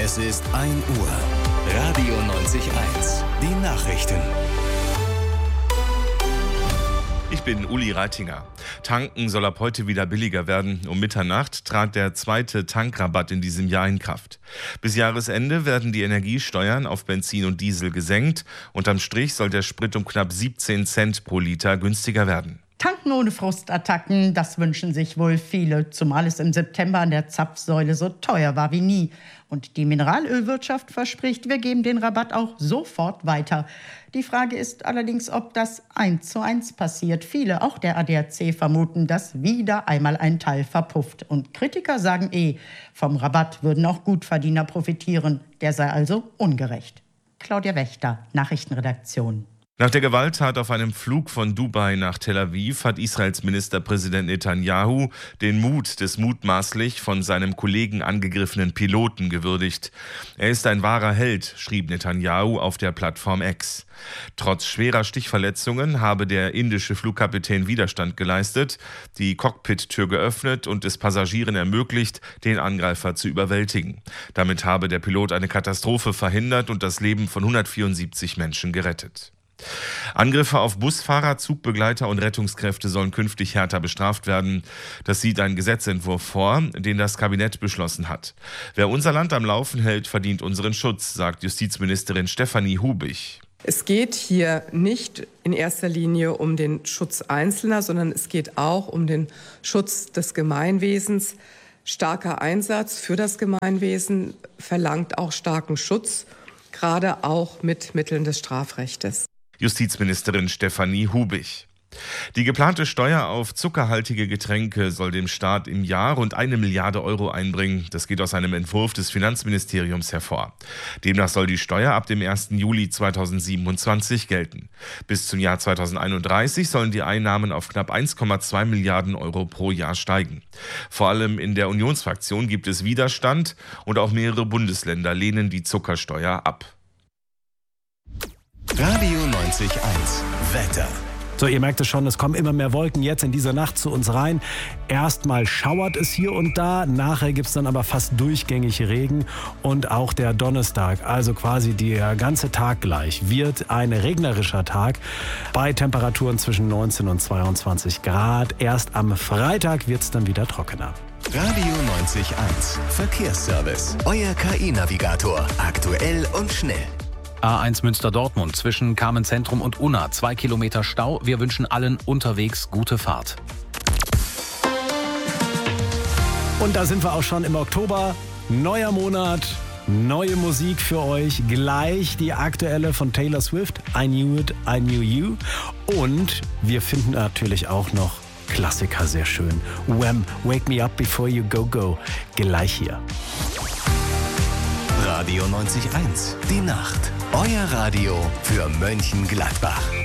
Es ist 1 Uhr. Radio 90.1. Die Nachrichten. Ich bin Uli Reitinger. Tanken soll ab heute wieder billiger werden. Um Mitternacht trat der zweite Tankrabatt in diesem Jahr in Kraft. Bis Jahresende werden die Energiesteuern auf Benzin und Diesel gesenkt. Unterm Strich soll der Sprit um knapp 17 Cent pro Liter günstiger werden. Tanken ohne Frustattacken, das wünschen sich wohl viele, zumal es im September an der Zapfsäule so teuer war wie nie. Und die Mineralölwirtschaft verspricht, wir geben den Rabatt auch sofort weiter. Die Frage ist allerdings, ob das 1:1 passiert. Viele, auch der ADAC, vermuten, dass wieder einmal ein Teil verpufft. Und Kritiker sagen vom Rabatt würden auch Gutverdiener profitieren. Der sei also ungerecht. Claudia Wächter, Nachrichtenredaktion. Nach der Gewalttat auf einem Flug von Dubai nach Tel Aviv hat Israels Ministerpräsident Netanyahu den Mut des mutmaßlich von seinem Kollegen angegriffenen Piloten gewürdigt. Er ist ein wahrer Held, schrieb Netanyahu auf der Plattform X. Trotz schwerer Stichverletzungen habe der indische Flugkapitän Widerstand geleistet, die Cockpit-Tür geöffnet und es Passagieren ermöglicht, den Angreifer zu überwältigen. Damit habe der Pilot eine Katastrophe verhindert und das Leben von 174 Menschen gerettet. Angriffe auf Busfahrer, Zugbegleiter und Rettungskräfte sollen künftig härter bestraft werden. Das sieht ein Gesetzentwurf vor, den das Kabinett beschlossen hat. Wer unser Land am Laufen hält, verdient unseren Schutz, sagt Justizministerin Stefanie Hubig. Es geht hier nicht in erster Linie um den Schutz Einzelner, sondern es geht auch um den Schutz des Gemeinwesens. Starker Einsatz für das Gemeinwesen verlangt auch starken Schutz, gerade auch mit Mitteln des Strafrechtes. Justizministerin Stefanie Hubig. Die geplante Steuer auf zuckerhaltige Getränke soll dem Staat im Jahr rund 1 Milliarde Euro einbringen. Das geht aus einem Entwurf des Finanzministeriums hervor. Demnach soll die Steuer ab dem 1. Juli 2027 gelten. Bis zum Jahr 2031 sollen die Einnahmen auf knapp 1,2 Milliarden Euro pro Jahr steigen. Vor allem in der Unionsfraktion gibt es Widerstand und auch mehrere Bundesländer lehnen die Zuckersteuer ab. Radio 90.1. Wetter. So, ihr merkt es schon, es kommen immer mehr Wolken jetzt in dieser Nacht zu uns rein. Erstmal schauert es hier und da, nachher gibt es dann aber fast durchgängig Regen. Und auch der Donnerstag, also quasi der ganze Tag gleich, wird ein regnerischer Tag bei Temperaturen zwischen 19 und 22 Grad. Erst am Freitag wird es dann wieder trockener. Radio 90.1. Verkehrsservice. Euer KI-Navigator. Aktuell und schnell. A1 Münster-Dortmund zwischen Carmen-Zentrum und Unna. 2 Kilometer Stau. Wir wünschen allen unterwegs gute Fahrt. Und da sind wir auch schon im Oktober. Neuer Monat, neue Musik für euch. Gleich die aktuelle von Taylor Swift. I Knew It, I Knew You. Und wir finden natürlich auch noch Klassiker sehr schön. Wham! Wake Me Up Before You Go Go. Gleich hier. Radio 90.1. Die Nacht. Euer Radio für Mönchengladbach.